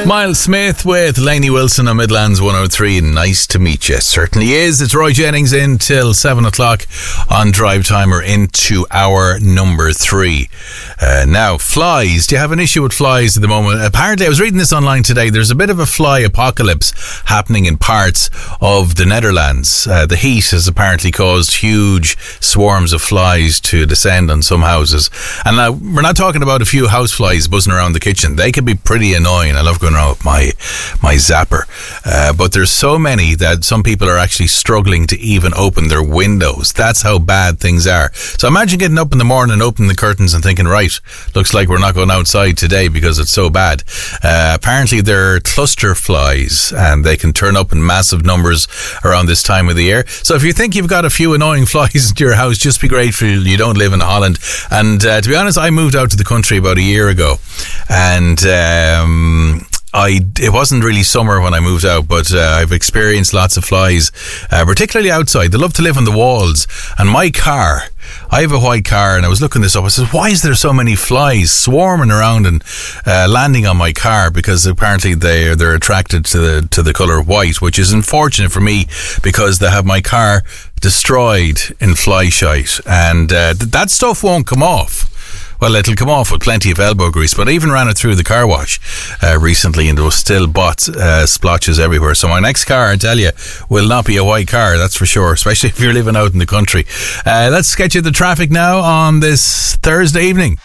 Miles Smith with Lainey Wilson on Midlands 103. Nice to meet you. Certainly is. It's Roy Jennings in till 7 o'clock on Drive Timer into hour number 3. Now, flies. Do you have an issue with flies at the moment? Apparently, I was reading this online today. There's a bit of a fly apocalypse happening in parts of the Netherlands. The heat has apparently caused huge swarms of flies to descend on some houses. And now, we're not talking about a few house flies buzzing around the kitchen. They can be pretty annoying. I love going around with my zapper. But there's so many that some people are actually struggling to even open their windows. That's how bad things are. So imagine getting up in the morning and opening the curtains and thinking, right, looks like we're not going outside today because it's so bad. Apparently they're cluster flies and they can turn up in massive numbers around this time of the year. So if you think you've got a few annoying flies into your house, just be grateful you don't live in Holland. And to be honest, I moved out to the country about a year ago, and it wasn't really summer when I moved out, but I've experienced lots of flies, particularly outside. They love to live on the walls. And my car, I have a white car, and I was looking this up. I said, why is there so many flies swarming around and landing on my car? Because apparently they're attracted to the colour white, which is unfortunate for me because they have my car destroyed in fly shite, and that stuff won't come off. Well, it'll come off with plenty of elbow grease, but I even ran it through the car wash recently, and there was still splotches everywhere. So my next car, I tell you, will not be a white car, that's for sure, especially if you're living out in the country. Let's get you the traffic now on this Thursday evening.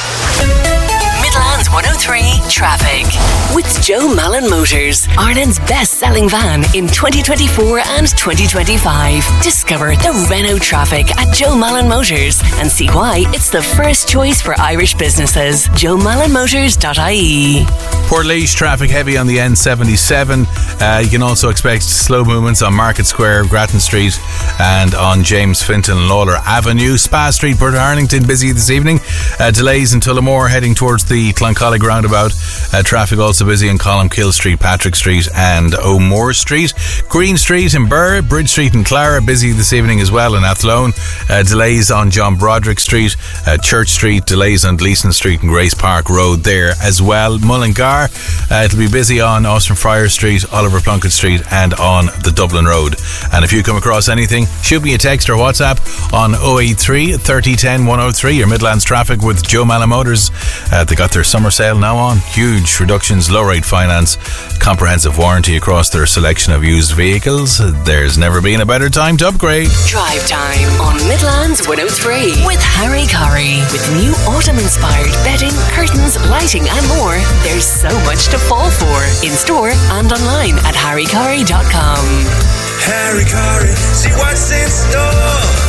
Midlands 103 traffic with Joe Mallon Motors, Ireland's best-selling van in 2024 and 2025. Discover the Renault traffic at Joe Mallon Motors and see why it's the first choice for Irish businesses. JoeMallonMotors.ie. Portlaoise traffic heavy on the N77. You can also expect slow movements on Market Square, Grattan Street, and on James Finton and Lawler Avenue. Spa Street, Port Arlington, busy this evening. Delays in Tullamore heading towards the Cloncollig roundabout. Traffic also busy on Columkill Street, Patrick Street, and O'Moore Street. Green Street in Burr, Bridge Street in Clara, busy this evening as well in Athlone. Delays on John Broderick Street, Church Street, delays on Gleeson Street and Grace Park Road there as well. Mullingar, it'll be busy on Austin Friar Street, Oliver Plunkett Street, and on the Dublin Road. And if you come across anything, shoot me a text or WhatsApp on 083 3010 103. Your Midlands traffic with Joe Mallon Motors. They got their summer sale now on. Huge reductions, low rate finance, comprehensive warranty across their selection of used vehicles. There's never been a better time to upgrade. Drive time on Midlands 103 with Harry Curry. With new autumn-inspired bedding, curtains, lighting and more, there's so much to fall for. In store and online at harrycurry.com. Harry Curry, see what's in store.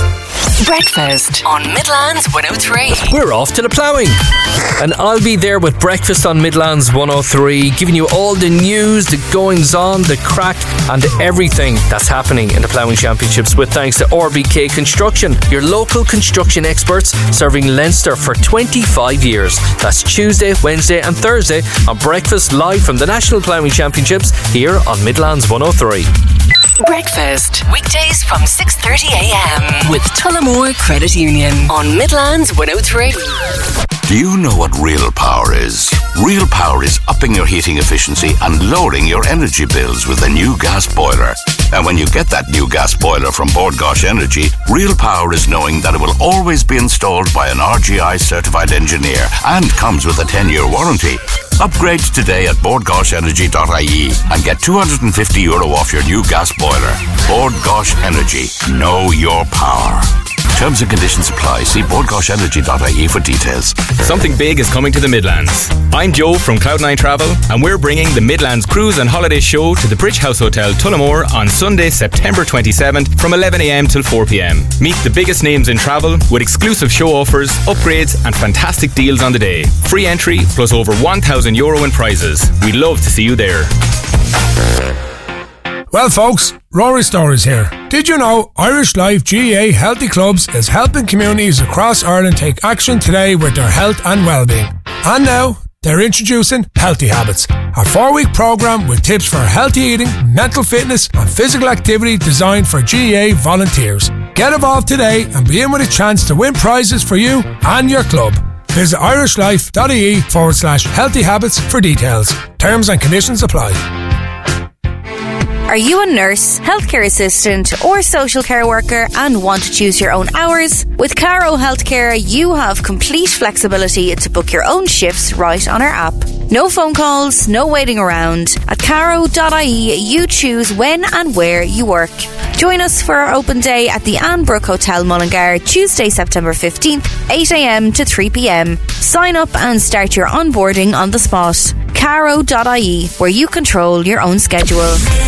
Breakfast on Midlands 103. We're off to the ploughing, and I'll be there with Breakfast on Midlands 103, giving you all the news, the goings on, the crack, and everything that's happening in the Ploughing Championships, with thanks to RBK Construction, your local construction experts serving Leinster for 25 years. That's Tuesday, Wednesday and Thursday on Breakfast, live from the National Ploughing Championships here on Midlands 103. Breakfast weekdays from 6:30am with Tullamore Credit Union on Midlands 103. Do you know what real power is? Real power is upping your heating efficiency and lowering your energy bills with a new gas boiler. And when you get that new gas boiler from Bord Gáis Energy, real power is knowing that it will always be installed by an RGI certified engineer and comes with a 10-year warranty. Upgrade today at bordgaisenergy.ie and get €250 off your new gas boiler. Bord Gáis Energy. Know your power. Terms and conditions apply. See bordgaisenergy.ie for details. Something big is coming to the Midlands. I'm Joe from Cloud9 Travel, and we're bringing the Midlands Cruise and Holiday Show to the Bridge House Hotel, Tullamore on Sunday, September 27th from 11am till 4pm. Meet the biggest names in travel with exclusive show offers, upgrades and fantastic deals on the day. Free entry plus over €1,000 in prizes. We'd love to see you there. Well folks, Rory Stories here. Did you know Irish Life GAA Healthy Clubs is helping communities across Ireland take action today with their health and well-being? And now, they're introducing Healthy Habits, a 4-week programme with tips for healthy eating, mental fitness and physical activity designed for GAA volunteers. Get involved today and be in with a chance to win prizes for you and your club. Visit irishlife.ie/healthy habits for details. Terms and conditions apply. Are you a nurse, healthcare assistant or social care worker and want to choose your own hours? With Caro Healthcare, you have complete flexibility to book your own shifts right on our app. No phone calls, no waiting around. At caro.ie, you choose when and where you work. Join us for our open day at the Annbrook Hotel Mullingar, Tuesday, September 15th, 8 a.m. to 3 p.m. Sign up and start your onboarding on the spot. Caro.ie, where you control your own schedule.